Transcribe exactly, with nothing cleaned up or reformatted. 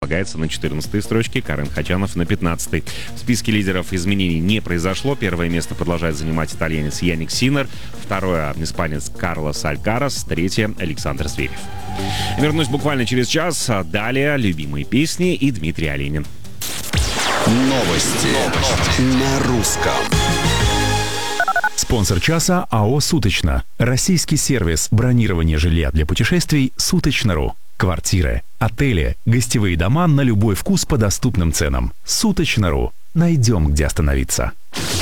располагается на четырнадцатой строчке, Карен Хачанов на пятнадцатой. В списке лидеров изменений не произошло. Первое место продолжает занимать итальянец Яник Синнер, второе — испанец Карлос Алькарас, третье — Александр Зверев. Вернусь буквально через час. Далее любимые песни и Дмитрий Оленин. Новости, Новости. на русском. Спонсор часа АО «Суточно». Российский сервис бронирования жилья для путешествий «Суточно.ру». Квартиры, отели, гостевые дома на любой вкус по доступным ценам. «Суточно.ру». Найдем, где остановиться.